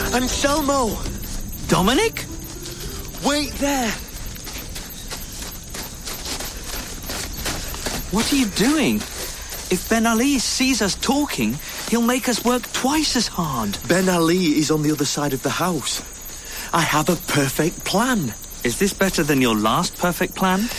Anselmo! Dominic? Wait there! What are you doing? If Ben Ali sees us talking, he'll make us work twice as hard. Ben Ali is on the other side of the house. I have a perfect plan. Is this better than your last perfect plan?